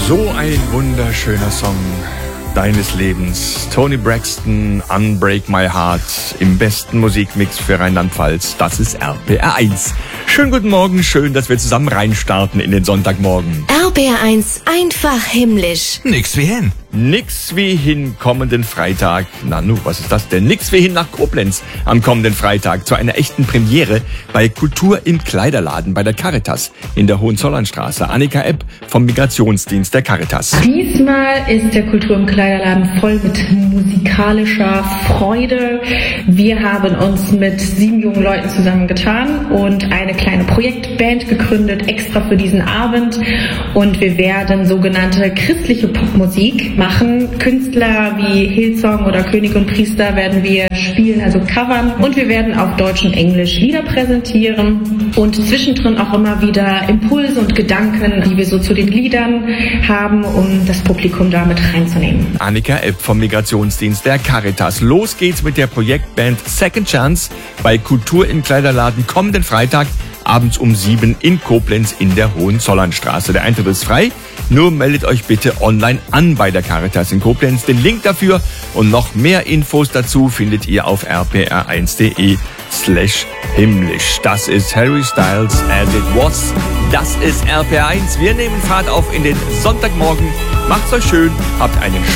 So ein wunderschöner Song deines Lebens. Toni Braxton, Unbreak My Heart, im besten Musikmix für Rheinland-Pfalz. Das ist RPR 1. Schönen guten Morgen, schön, dass wir zusammen reinstarten in den Sonntagmorgen. RPR 1, einfach himmlisch. Nix wie hin. Nix wie hin kommenden Freitag. Nanu, was ist das denn? Nix wie hin nach Koblenz am kommenden Freitag zu einer echten Premiere bei Kultur im Kleiderladen bei der Caritas in der Hohenzollernstraße. Annika Epp vom Migrationsdienst der Caritas. Diesmal ist der Kultur im Kleiderladen voll mit musikalischer Freude. Wir haben uns mit 7 jungen Leuten zusammengetan und eine kleine Projektband gegründet, extra für diesen Abend. Und wir werden sogenannte christliche Popmusik machen. Künstler wie Hillsong oder König und Priester werden wir spielen, also covern. Und wir werden auf Deutsch und Englisch Lieder präsentieren und zwischendrin auch immer wieder Impulse und Gedanken, die wir so zu den Liedern haben, um das Publikum damit reinzunehmen. Annika Epp vom Migrationsdienst der Caritas. Los geht's mit der Projektband Second Chance bei Kultur im Kleiderladen kommenden Freitag abends um 7 in Koblenz in der Hohenzollernstraße. Der Eintritt ist frei, nur meldet euch bitte online an bei der Caritas in Koblenz. Den Link dafür und noch mehr Infos dazu findet ihr auf rpr1.de/himmlisch. Das ist Harry Styles and It Was. Das ist RPR 1. Wir nehmen Fahrt auf in den Sonntagmorgen. Macht's euch schön, habt einen